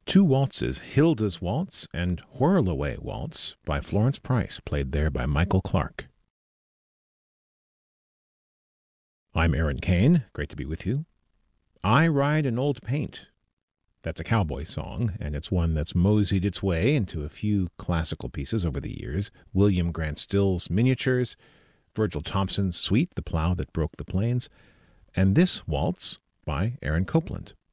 Two waltzes, Hilda's Waltz and Whirl-Away Waltz by Florence Price, played there by Michael Clark. I'm Aaron Kane. Great to be with you. I Ride an Old Paint. That's a cowboy song, and it's one that's moseyed its way into a few classical pieces over the years. William Grant Still's Miniatures, Virgil Thompson's Suite, The Plow That Broke the Plains, and this waltz by Aaron Copland.